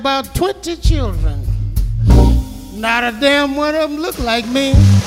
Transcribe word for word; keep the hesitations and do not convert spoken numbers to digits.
About twenty children. Not a damn one of them look like me.